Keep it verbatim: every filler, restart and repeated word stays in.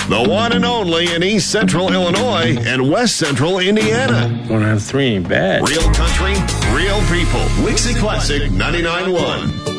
the one and only in East Central Illinois and West Central Indiana. One out of three ain't bad. Real country, real people. Wixie Classic ninety-nine point one.